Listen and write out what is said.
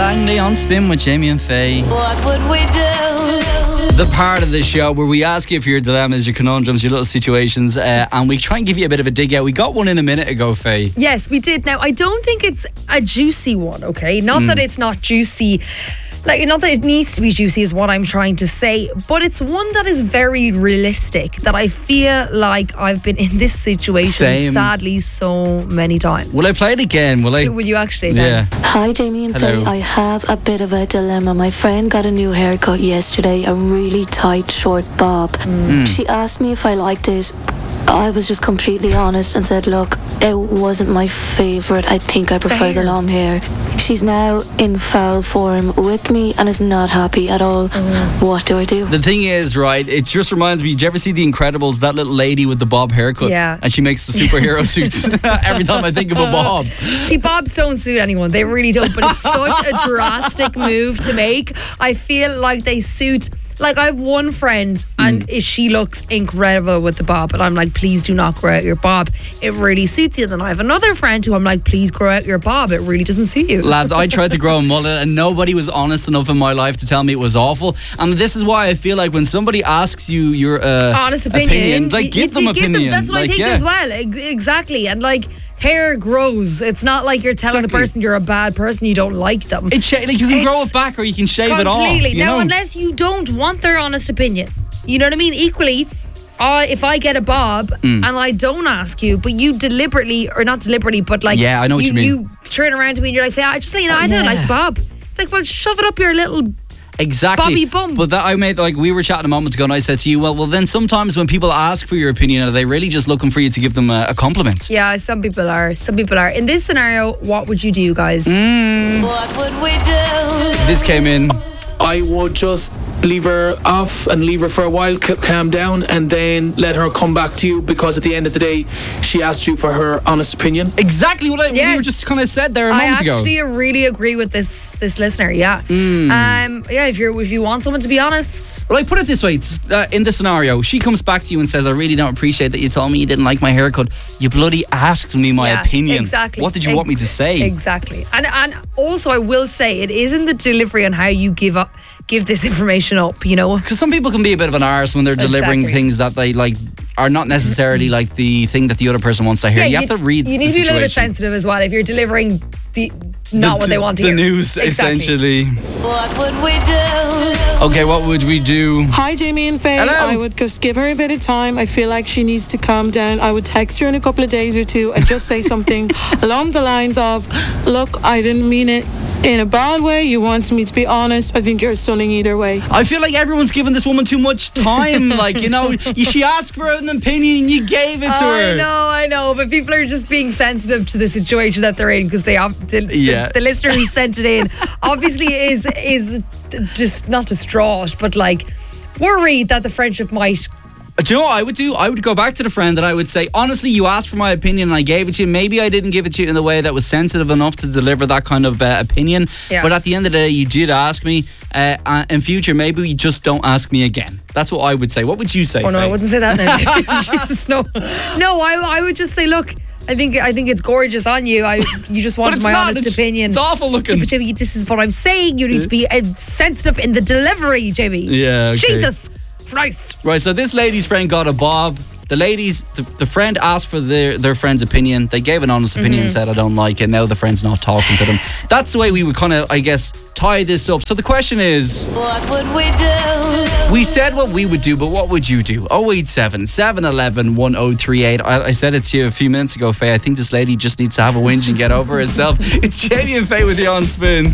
Langley on Spin with Jamie and Faye. What would we do? The part of the show where we ask you for your dilemmas, your conundrums, your little situations, and we try and give you a bit of a dig out. We got one in a minute ago, Faye. Yes, we did. Now, I don't think it's a juicy one, okay? Not that it's not juicy. Like, not that it needs to be juicy is what I'm trying to say, but it's one that is very realistic, that I feel like I've been in this situation, Same. sadly, so many times. Will I play it again? Will I? Will you actually? Yeah. Thanks. Hi Jamie and Hello. Faye, I have a bit of a dilemma. My friend got a new haircut yesterday, a really tight short bob. She asked me if I liked it. I was just completely honest and said, look, it wasn't my favourite. I think I prefer the long hair. She's now in foul form with me and is not happy at all. What do I do? The thing is, right, it just reminds me, did you ever see The Incredibles, that little lady with the bob haircut? Yeah. And she makes the superhero suits every time I think of a bob. See, bobs don't suit anyone. They really don't. But it's such a drastic move to make. I feel like they suit... Like, I have one friend and she looks incredible with the bob, and I'm like, please do not grow out your bob. It really suits you. Then I have another friend who I'm like, please grow out your bob. It really doesn't suit you. Lads, I tried to grow a mullet and nobody was honest enough in my life to tell me it was awful. And this is why I feel like when somebody asks you your honest opinion, like, give them opinion. That's what I think as well. Exactly. And like, hair grows. It's not like you're telling the person you're a bad person, you don't like them. Like, you can grow it back or you can shave it off. Completely. You Now, know? unless you don't want their honest opinion. You know what I mean? Equally, if I get a bob and I don't ask you, but you deliberately, or not deliberately, but like... Yeah, I know what you mean. You turn around to me and you're like, I just let you know, I don't like the bob. It's like, well, shove it up your little... Exactly. Bobby bum. But that I made, like, we were chatting a moment ago and I said to you, well then sometimes when people ask for your opinion, are they really just looking for you to give them a compliment? Yeah, some people are. In this scenario, what would you do, guys? What would we do? This came in. I would just leave her off and leave her for a while, calm down, and then let her come back to you, because at the end of the day, she asked you for her honest opinion. Exactly what we were just kind of said there a moment ago. I actually really agree with this listener. Yeah, if you want someone to be honest. Well, I put it this way: in the scenario, she comes back to you and says, "I really don't appreciate that you told me you didn't like my haircut. You bloody asked me my opinion. Exactly. What did you want me to say?" Exactly. And also, I will say, it is in the delivery and how you give this information up, you know? Because some people can be a bit of an arse when they're delivering things that they like are not necessarily like the thing that the other person wants to hear. You have to read. You need to be a little bit sensitive as well if you're delivering what they want to hear. The news, essentially. What would we do? Okay, what would we do? Hi, Jamie and Faye. Hello. I would just give her a bit of time. I feel like she needs to calm down. I would text her in a couple of days or two and just say something along the lines of, look, I didn't mean it in a bad way. You wanted me to be honest. I think you're stunning either way. I feel like everyone's giving this woman too much time. Like, you know, she asked for an opinion and you gave it to her. I know, but people are just being sensitive to the situation that they're in, because the listener who sent it in obviously is just not distraught, but like worried that the friendship might... Do you know what I would do? I would go back to the friend and I would say, honestly, you asked for my opinion and I gave it to you. Maybe I didn't give it to you in the way that was sensitive enough to deliver that kind of opinion. Yeah. But at the end of the day, you did ask me. In future, maybe you just don't ask me again. That's what I would say. What would you say, Oh, no, Faye? I wouldn't say that now. Jesus, no. No, I would just say, look, I think it's gorgeous on you. You just wanted my honest opinion. It's awful looking. But Jamie, this is what I'm saying. You need to be sensitive in the delivery, Jamie. Yeah, okay. Jesus Christ. Right, so this lady's friend got a bob. The friend asked for their friend's opinion. They gave an honest opinion and said, I don't like it. Now the friend's not talking to them. That's the way we would kind of, I guess, tie this up. So the question is, What would we do? we said what we would do, but what would you do? 087 711 1038. I said it to you a few minutes ago, Faye. I think this lady just needs to have a whinge and get over herself. It's Jamie and Faye with you on Spin.